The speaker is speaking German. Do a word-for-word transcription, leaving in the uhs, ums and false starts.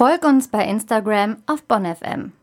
Folg uns bei Instagram auf Bonn F M.